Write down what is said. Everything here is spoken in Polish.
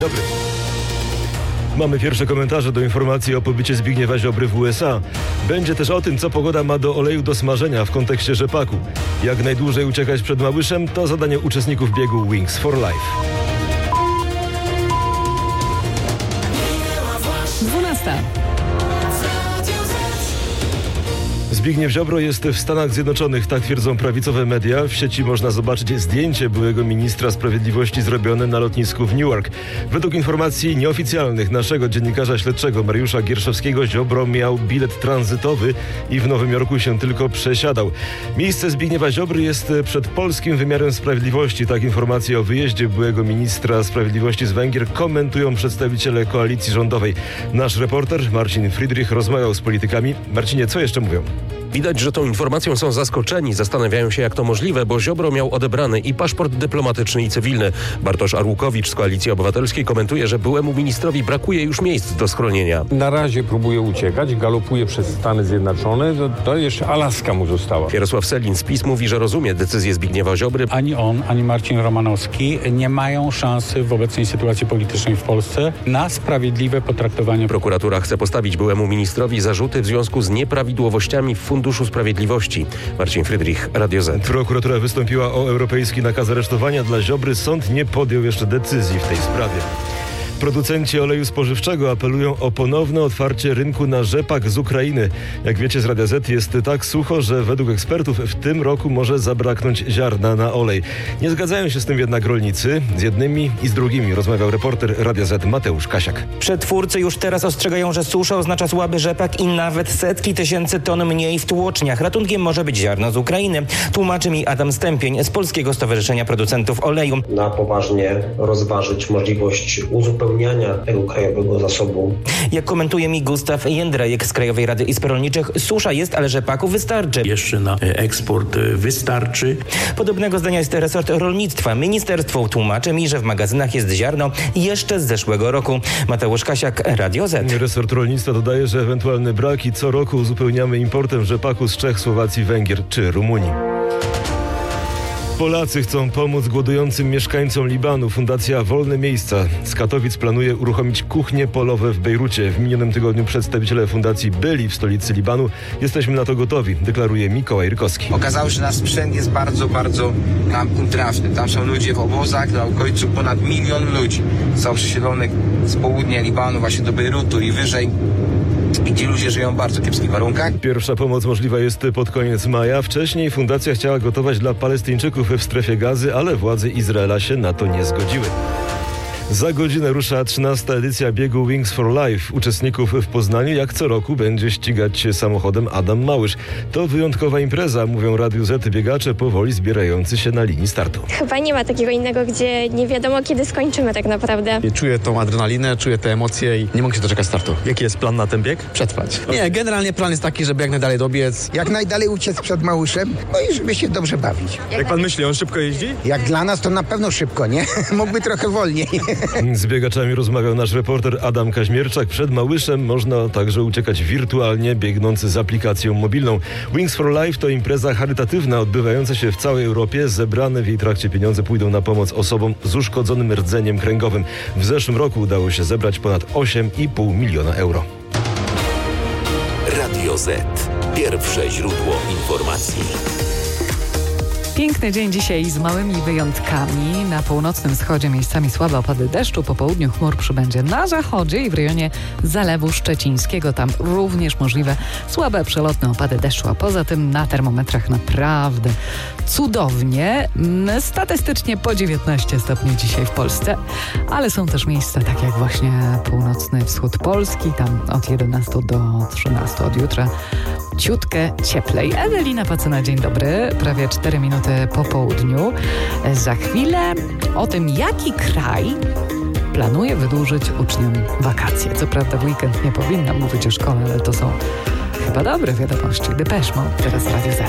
Dobry. Mamy pierwsze komentarze do informacji o pobycie Zbigniewa Ziobry w USA. Będzie też o tym, co pogoda ma do oleju do smażenia w kontekście rzepaku. Jak najdłużej uciekać przed Małyszem, to zadanie uczestników biegu Wings for Life. 12. Zbigniew Ziobro jest w Stanach Zjednoczonych, tak twierdzą prawicowe media. W sieci można zobaczyć zdjęcie byłego ministra sprawiedliwości zrobione na lotnisku w Newark. Według informacji nieoficjalnych naszego dziennikarza śledczego Mariusza Gierszewskiego Ziobro miał bilet tranzytowy i w Nowym Jorku się tylko przesiadał. Miejsce Zbigniewa Ziobry jest przed polskim wymiarem sprawiedliwości. Tak informacje o wyjeździe byłego ministra sprawiedliwości z Węgier komentują przedstawiciele koalicji rządowej. Nasz reporter Marcin Friedrich rozmawiał z politykami. Marcinie, co jeszcze mówią? Widać, że tą informacją są zaskoczeni. Zastanawiają się, jak to możliwe, bo Ziobro miał odebrany i paszport dyplomatyczny i cywilny. Bartosz Arłukowicz z Koalicji Obywatelskiej komentuje, że byłemu ministrowi brakuje już miejsc do schronienia. Na razie próbuje uciekać, galopuje przez Stany Zjednoczone. To jeszcze Alaska mu została. Jarosław Sellin z PiS mówi, że rozumie decyzję Zbigniewa Ziobry. Ani on, ani Marcin Romanowski nie mają szansy w obecnej sytuacji politycznej w Polsce na sprawiedliwe potraktowanie. Prokuratura chce postawić byłemu ministrowi zarzuty w związku z nieprawidłowościami w Funduszu Sprawiedliwości. Marcin Friedrich, Radio Z. Prokuratura wystąpiła o europejski nakaz aresztowania dla Ziobry. Sąd nie podjął jeszcze decyzji w tej sprawie. Producenci oleju spożywczego apelują o ponowne otwarcie rynku na rzepak z Ukrainy. Jak wiecie z Radia Z jest tak sucho, że według ekspertów w tym roku może zabraknąć ziarna na olej. Nie zgadzają się z tym jednak rolnicy. Z jednymi i z drugimi rozmawiał reporter Radia Z Mateusz Kasiak. Przetwórcy już teraz ostrzegają, że susza oznacza słaby rzepak i nawet setki tysięcy ton mniej w tłoczniach. Ratunkiem może być ziarno z Ukrainy. Tłumaczy mi Adam Stępień z Polskiego Stowarzyszenia Producentów Oleju. Na poważnie rozważyć możliwość uzupełniania tego krajowego zasobu. Jak komentuje mi Gustaw Jędrajek z Krajowej Rady Izb Rolniczych, susza jest, ale rzepaku wystarczy. Jeszcze na eksport wystarczy. Podobnego zdania jest resort rolnictwa. Ministerstwo tłumaczy mi, że w magazynach jest ziarno jeszcze z zeszłego roku. Mateusz Kasiak, Radio Z. Resort rolnictwa dodaje, że ewentualne braki co roku uzupełniamy importem rzepaku z Czech, Słowacji, Węgier czy Rumunii. Polacy chcą pomóc głodującym mieszkańcom Libanu. Fundacja Wolne Miejsca z Katowic planuje uruchomić kuchnie polowe w Bejrucie. W minionym tygodniu przedstawiciele fundacji byli w stolicy Libanu. Jesteśmy na to gotowi, deklaruje Mikołaj Rykowski. Okazało się, że nasz sprzęt jest bardzo, bardzo nam trafny. Tam są ludzie w obozach, na okolicu ponad 1 milion ludzi. Są przesiedlonych z południa Libanu właśnie do Bejrutu i wyżej, gdzie ludzie żyją w bardzo kiepskich warunkach. Pierwsza pomoc możliwa jest pod koniec maja. Wcześniej fundacja chciała gotować dla Palestyńczyków w strefie Gazy, ale władze Izraela się na to nie zgodziły. Za godzinę rusza 13. edycja biegu Wings for Life. Uczestników w Poznaniu jak co roku będzie ścigać się samochodem Adam Małysz. To wyjątkowa impreza, mówią Radiu Z biegacze powoli zbierający się na linii startu. Chyba nie ma takiego innego, gdzie nie wiadomo kiedy skończymy tak naprawdę. Czuję tą adrenalinę, czuję te emocje i nie mogę się doczekać startu. Jaki jest plan na ten bieg? Przetrwać. Nie, generalnie plan jest taki, żeby jak najdalej dobiec. Jak najdalej uciec przed Małyszem, no i żeby się dobrze bawić. Jak pan myśli, on szybko jeździ? Jak dla nas to na pewno szybko, nie? Mógłby trochę wolniej. Z biegaczami rozmawiał nasz reporter Adam Kaźmierczak. Przed Małyszem można także uciekać wirtualnie, biegnąc z aplikacją mobilną. Wings for Life to impreza charytatywna odbywająca się w całej Europie. Zebrane w jej trakcie pieniądze pójdą na pomoc osobom z uszkodzonym rdzeniem kręgowym. W zeszłym roku udało się zebrać ponad 8,5 miliona euro. Radio Z. Pierwsze źródło informacji. Piękny dzień dzisiaj z małymi wyjątkami. Na północnym wschodzie miejscami słabe opady deszczu. Po południu chmur przybędzie na zachodzie i w rejonie Zalewu Szczecińskiego. Tam również możliwe słabe przelotne opady deszczu. A poza tym na termometrach naprawdę cudownie. Statystycznie po 19 stopni dzisiaj w Polsce. Ale są też miejsca tak jak właśnie północny wschód Polski. Tam od 11 do 13 od jutra ciutkę cieplej. Ewelina Pacyna, dzień dobry. Prawie 4 minuty po południu. Za chwilę o tym, jaki kraj planuje wydłużyć uczniom wakacje. Co prawda w weekend nie powinnam mówić o szkole, ale to są chyba dobre wiadomości. Depeche Mode, teraz Radio Z.